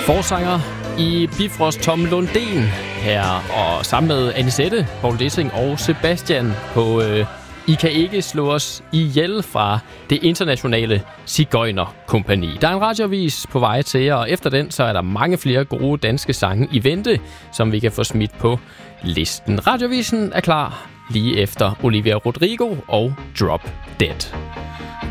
Forsanger i Bifrost Tom Lundén her, og sammen med Anisette, Paul Dissing og Sebastian på I kan ikke slå os ihjel fra det internationale Sigøjner-kompagni. Der er en radioavis på vej til jer, og efter den så er der mange flere gode danske sange i vente, som vi kan få smidt på listen. Radioavisen er klar lige efter Olivia Rodrigo og Drop Dead.